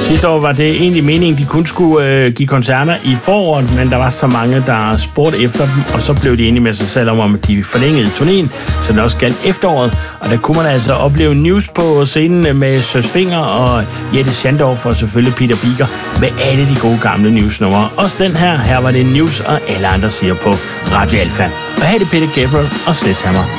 Sidste år var det egentlig meningen, de kun skulle give koncerter i foråret, men der var så mange, der spurgte efter dem, og så blev de enige med sig selv om, at de forlængede turnéen, så den også galt efteråret. Og der kunne man altså opleve News på scenen med Søs Finger og Jette Schandorf og selvfølgelig Peter Biker med alle de gode gamle News-numre. Også den her var det News og alle andre siger på Radio Alfa. Og her er det Peter Gabriel og Sledgehammer.